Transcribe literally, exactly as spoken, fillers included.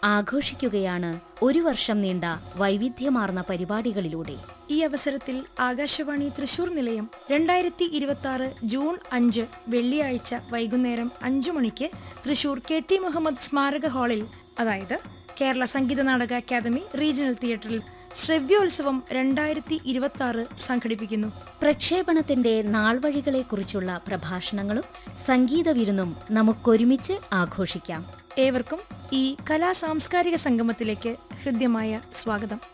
ആഘോഷിക്കുകയാണ് ഒരു വർഷം നീണ്ട വൈവിധ്യമാർന്ന പരിപാടികളിലൂടെ. ഈ അവസരത്തിൽ ആകാശവാണി തൃശൂർ നിലയം രണ്ടായിരത്തി ഇരുപത്തി ആറ് ജൂൺ അഞ്ച് വെള്ളിയാഴ്ച വൈകുന്നേരം അഞ്ചു മണിക്ക് തൃശൂർ കെ ടി മുഹമ്മദ് സ്മാരക ഹാളിൽ, അതായത് കേരള സംഗീത നാടക അക്കാദമി റീജിയണൽ തിയേറ്ററിൽ ശ്രവ്യോത്സവം രണ്ടായിരത്തി ഇരുപത്തി ആറ് സംഘടിപ്പിക്കുന്നു. പ്രക്ഷേപണത്തിന്റെ നാൾവഴികളെക്കുറിച്ചുള്ള പ്രഭാഷണങ്ങളും സംഗീത വിരുന്നും നമുക്കൊരുമിച്ച് ആഘോഷിക്കാം. ഏവർക്കും ഈ കലാ സാംസ്കാരിക സംഗമത്തിലേക്ക് ഹൃദ്യമായ സ്വാഗതം.